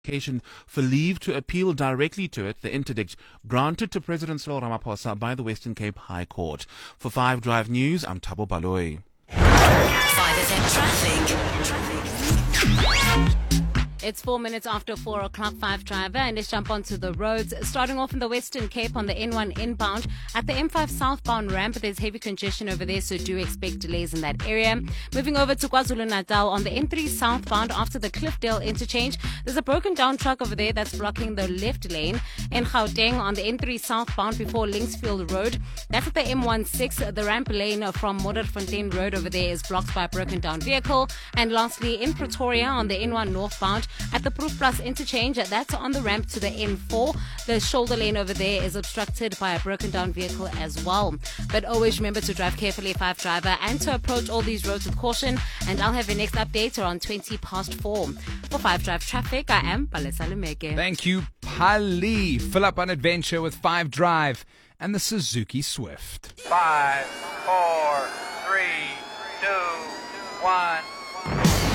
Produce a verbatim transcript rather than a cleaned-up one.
application for leave to appeal directly to it, the interdict granted to President Cyril Ramaphosa by the Western Cape High Court. For five Drive News, I'm Thabo Baloyi. five F M traffic. Traffic. It's four minutes after four o'clock, five Driver, and let's jump onto the roads. Starting off in the Western Cape on the N one inbound. At the M five southbound ramp, there's heavy congestion over there, so do expect delays in that area. Moving over to KwaZulu-Natal on the N three southbound after the Cliffdale interchange, there's a broken down truck over there that's blocking the left lane. In Gauteng on the N three southbound before Linksfield Road, that's at the M sixteen. The ramp lane from Modderfontein Road over there is blocked by a broken down vehicle. And lastly, in Pretoria on the N one northbound, at the Proof Plus interchange, that's on the ramp to the N four. The shoulder lane over there is obstructed by a broken down vehicle as well. But always remember to drive carefully, five Driver, and to approach all these roads with caution. And I'll have your next update around twenty past four. For five Drive Traffic, I am Palesa Lumeke. Thank you, Pali. Fill up an adventure with five Drive and the Suzuki Swift. Five, four, three, two, one.